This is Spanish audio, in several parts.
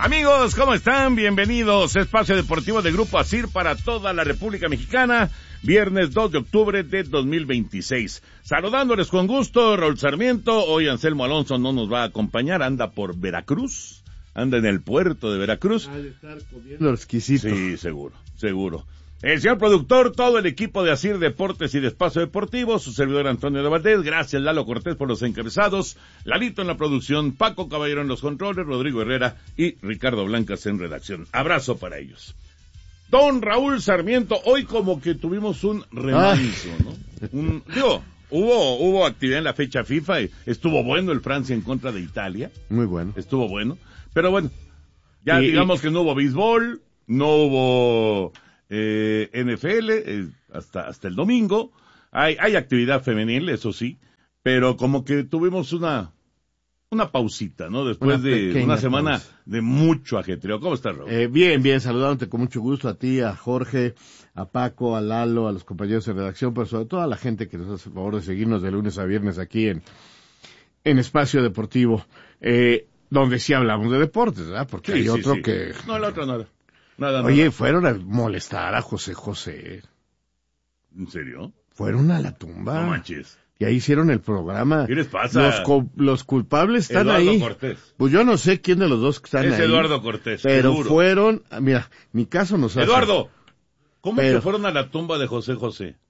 Amigos, ¿cómo están? Bienvenidos a Espacio Deportivo de Grupo ASIR para toda la República Mexicana, viernes 2 de octubre de 2026. Saludándoles con gusto, Raúl Sarmiento. Hoy Anselmo Alonso no nos va a acompañar, anda por Veracruz, anda en el puerto de Veracruz. Ha de estar comiendo exquisito. Sí, seguro. El señor productor, todo el equipo de ASIR Deportes y de Espacio Deportivo, su servidor Antonio de Valdés, gracias Lalo Cortés por los encabezados, Lalito en la producción, Paco Caballero en los controles, Rodrigo Herrera y Ricardo Blancas en redacción. Abrazo para ellos. Don Raúl Sarmiento, hoy como que tuvimos un remanso, ¿no? Hubo actividad en la fecha FIFA, estuvo bueno el Francia en contra de Italia. Muy bueno. Estuvo bueno, pero bueno, ya digamos que no hubo béisbol, no hubo NFL, hasta el domingo. Hay actividad femenil, eso sí, pero como que tuvimos una pausita, ¿no? Después de una semana de mucho ajetreo. ¿Cómo estás, Raúl? Bien, saludándote con mucho gusto a ti, a Jorge, a Paco, a Lalo, a los compañeros de redacción, pero sobre todo a la gente que nos hace el favor de seguirnos de lunes a viernes aquí en Espacio Deportivo, donde sí hablamos de deportes, ¿verdad? Porque hay otro que... No, la otra nada. Oye, fueron a molestar a José. ¿En serio? Fueron a la tumba. No manches. Y ahí hicieron el programa. ¿Qué les pasa? Los culpables están Eduardo ahí. Cortés. Pues yo no sé quién de los dos están ahí. Es Eduardo Cortés. Pero seguro. fueron, mira, mi caso nos hace. Eduardo, ¿cómo que fueron a la tumba de José?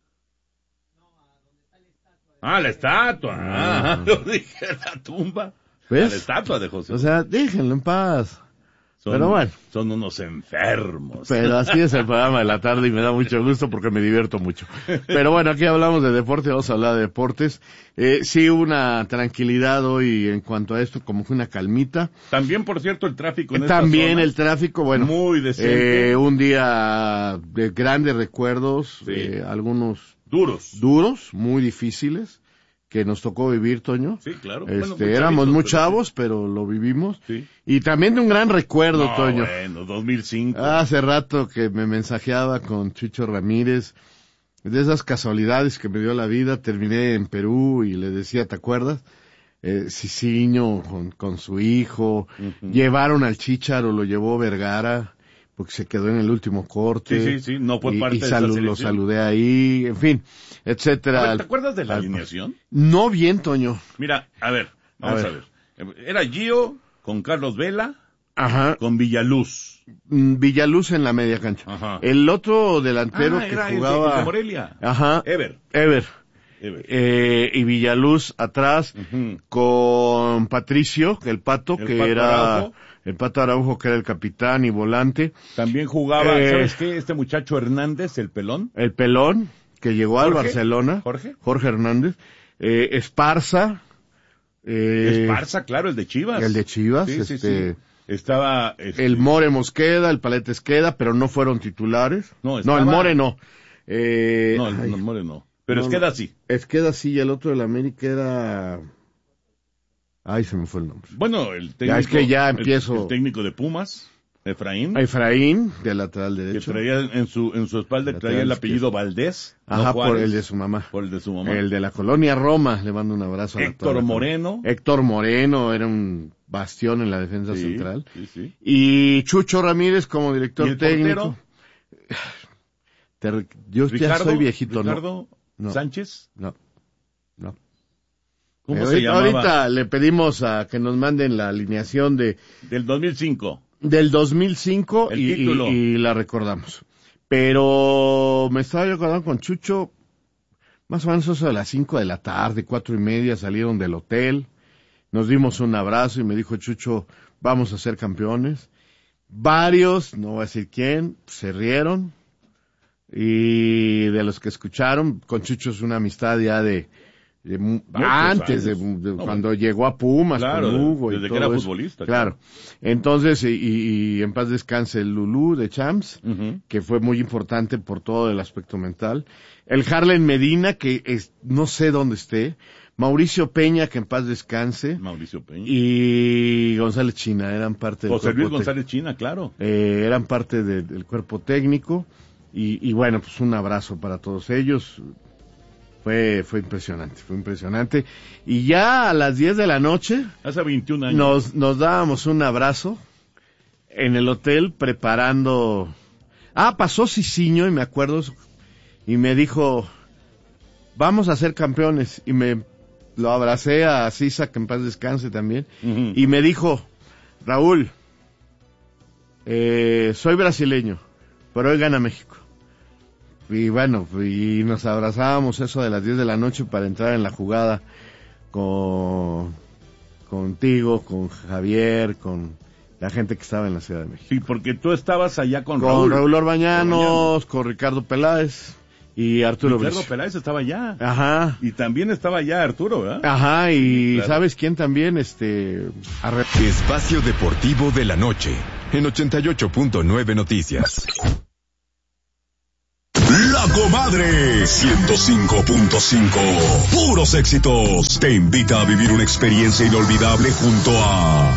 La estatua. Yo dije la tumba. ¿Ves? La estatua de José. O sea, déjenlo en paz. Pero bueno. Son unos enfermos. Pero así es el programa de la tarde y me da mucho gusto porque me divierto mucho. Pero bueno, aquí hablamos de deporte, vamos a hablar de deportes. Sí, una tranquilidad hoy en cuanto a esto, como fue una calmita. También, por cierto, el tráfico en También esta zona, el tráfico, bueno. muy decente. Un día de grandes recuerdos, sí. Algunos duros, muy difíciles, que nos tocó vivir, Toño. Sí, claro. Éramos muy chavos, pero lo vivimos. Sí. Y también de un gran recuerdo, Toño. Bueno, 2005. Hace rato que me mensajeaba con Chucho Ramírez, de esas casualidades que me dio la vida. Terminé en Perú y le decía, ¿te acuerdas? Cicinho con su hijo. Uh-huh. Llevaron al Chícharo, lo llevó Vergara, porque se quedó en el último corte. Sí, no fue parte de esa selección. Lo saludé ahí, en fin, etcétera. ¿Te acuerdas de la alineación? No bien, Toño. Mira, vamos a ver. Era Gio con Carlos Vela, ajá, con Villaluz. Villaluz en la media cancha. Ajá. El otro delantero que jugaba... El de Morelia. Ajá. Ever. Y Villaluz atrás, uh-huh, con Patricio, el Pato era... El Pato Araujo, que era el capitán y volante. También jugaba, ¿sabes qué? Este muchacho Hernández, el pelón. El pelón, que llegó al Barcelona. Jorge Hernández. Esparza. Esparza, claro, el de Chivas. El de Chivas. Sí. Estaba... El More Mosqueda, el Paleta Esqueda, pero no fueron titulares. No, el More no. El More no. Pero Esqueda sí. Efqueda sí, y el otro del América era... Ay, se me fue el nombre. Bueno, el técnico... Es que ya empiezo... El técnico de Pumas, Efraín, de lateral derecho. Que traía en su espalda traía el apellido Valdés. Ajá, no Juárez, por el de su mamá. El de la colonia Roma, le mando un abrazo. Héctor Moreno. Héctor Moreno era un bastión en la defensa central. Sí. Y Chucho Ramírez como director técnico. Yo ya soy viejito, ¿Ricardo no. Sánchez? No. ¿Cómo se llamaba? Ahorita le pedimos a que nos manden la alineación del 2005. Del 2005 y la recordamos. Pero me estaba yo acordando con Chucho, más o menos eso a las 5 de la tarde, 4:30, salieron del hotel, nos dimos un abrazo y me dijo Chucho, vamos a ser campeones. Varios, no voy a decir quién, se rieron. Y de los que escucharon, con Chucho es una amistad ya de antes de cuando llegó a Pumas, claro, con Hugo desde y que era todo futbolista. Claro. Entonces, y en paz descanse el Lulú de Champs, uh-huh, que fue muy importante por todo el aspecto mental. El Harlen Medina, que no sé dónde esté. Mauricio Peña, que en paz descanse. Mauricio Peña. Y González China, eran parte del José Luis González China, claro. Eran parte del cuerpo técnico. Y bueno, pues un abrazo para todos ellos. Fue impresionante. Y ya a las 10 de la noche, hace 21 años, nos dábamos un abrazo, en el hotel preparando... pasó Cicinho, y me acuerdo, y me dijo, vamos a ser campeones, y lo abracé a Cisa, que en paz descanse también, y me dijo, Raúl, soy brasileño, pero hoy gana México. Y bueno, y nos abrazábamos eso de las 10 de la noche para entrar en la jugada contigo, con Javier, con la gente que estaba en la Ciudad de México. Sí, porque tú estabas allá con Raúl Orbañanos, con Ricardo Peláez y Arturo Bricio. Ricardo Peláez estaba allá. Ajá. Y también estaba allá Arturo, ¿verdad? Ajá, y claro. ¿sabes quién también? Espacio Deportivo de la Noche, en 88.9 Noticias. La Comadre 105.5. Puros éxitos. Te invita a vivir una experiencia inolvidable junto a